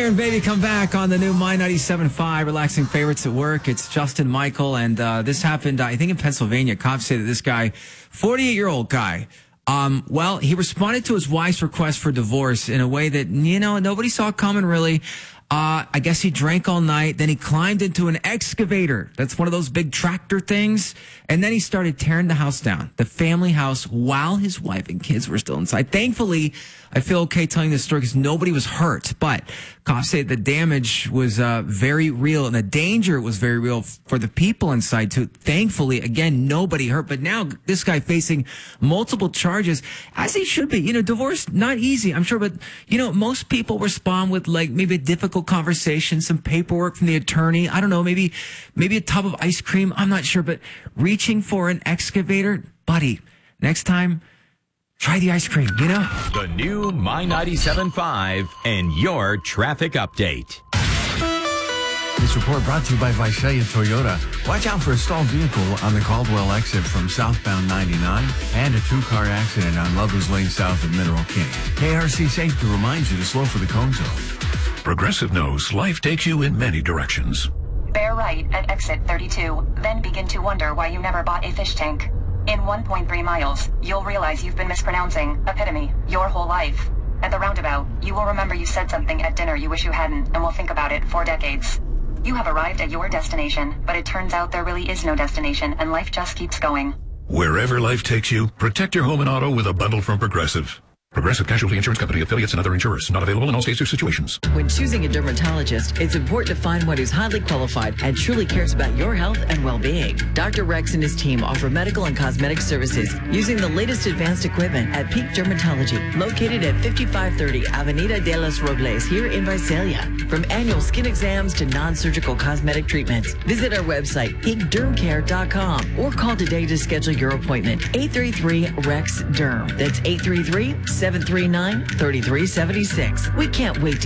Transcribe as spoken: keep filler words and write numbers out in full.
Slayer and Baby come back on the new My ninety-seven point five Relaxing Favorites at Work. It's Justin Michael, and uh, this happened, I think, in Pennsylvania. Cops say that this guy, forty-eight-year-old guy, um, well, he responded to his wife's request for divorce in a way that, you know, nobody saw coming, really. Uh, I guess he drank all night. Then he climbed into an excavator. That's one of those big tractor things. And then he started tearing the house down, the family house, while his wife and kids were still inside. Thankfully, I feel okay telling this story because nobody was hurt. But cops say the damage was uh, very real and the danger was very real for the people inside too. Thankfully, again, nobody hurt. But now this guy facing multiple charges, as he should be. You know, divorce, not easy, I'm sure. But, you know, most people respond with like maybe a difficult conversation, some paperwork from the attorney. I don't know, maybe maybe a tub of ice cream. I'm not sure. But reaching for an excavator, buddy, next time, try the ice cream, you know? The new My ninety-seven point five and your traffic update. This report brought to you by Visalia Toyota. Watch out for a stalled vehicle on the Caldwell exit from southbound ninety-nine and a two-car accident on Lovers Lane south of Mineral King. K R C Safety reminds you to slow for the cone zone. Progressive knows life takes you in many directions. Bear right at exit thirty-two, then begin to wonder why you never bought a fish tank. In one point three miles, you'll realize you've been mispronouncing epitome your whole life. At the roundabout, you will remember you said something at dinner you wish you hadn't and will think about it for decades. You have arrived at your destination, but it turns out there really is no destination and life just keeps going. Wherever life takes you, protect your home and auto with a bundle from Progressive. Progressive Casualty Insurance Company, affiliates, and other insurers. Not available in all states or situations. When choosing a dermatologist, it's important to find one who's highly qualified and truly cares about your health and well-being. Doctor Rex and his team offer medical and cosmetic services using the latest advanced equipment at Peak Dermatology, located at fifty-five thirty Avenida de los Robles here in Visalia. From annual skin exams to non-surgical cosmetic treatments, visit our website, peak derm care dot com, or call today to schedule your appointment. eight three three REX DERM. That's eight three three, seven three nine, three three seven six. We can't wait to